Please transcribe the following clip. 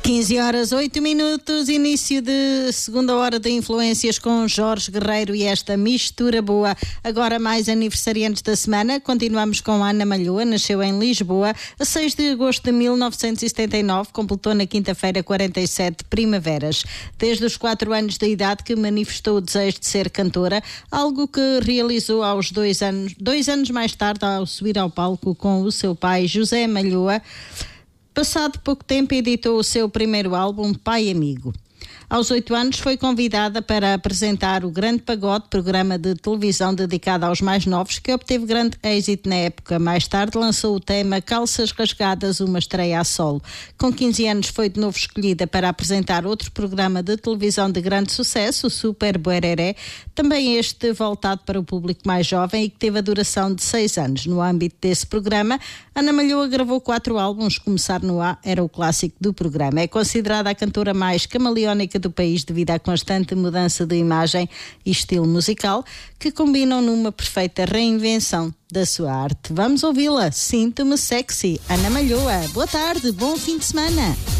15 horas 8 minutos, início de segunda hora de Influências com Jorge Guerreiro e esta mistura boa. Agora mais aniversariantes da semana. Continuamos com Ana Malhoa, nasceu em Lisboa a 6 de agosto de 1979, completou na quinta-feira 47 primaveras. Desde os 4 anos de idade que manifestou o desejo de ser cantora, algo que realizou aos 2 anos. 2 anos mais tarde, ao subir ao palco com o seu pai, José Malhoa. Passado pouco tempo, editou o seu primeiro álbum, Pai Amigo. Aos 8 anos foi convidada para apresentar o Grande Pagode, programa de televisão dedicado aos mais novos, que obteve grande êxito na época. Mais tarde lançou o tema Calças Rasgadas, uma estreia a solo. Com 15 anos foi de novo escolhida para apresentar outro programa de televisão de grande sucesso, o Super Buereré, também este voltado para o público mais jovem e que teve a duração de 6 anos. No âmbito desse programa, Ana Malhoa gravou 4 álbuns. Começar no A era o clássico do programa. É considerada a cantora mais camaleónica do país devido à constante mudança de imagem e estilo musical que combinam numa perfeita reinvenção da sua arte. Vamos ouvi-la. Sinto-me sexy. Ana Malhoa. Boa tarde, bom fim de semana.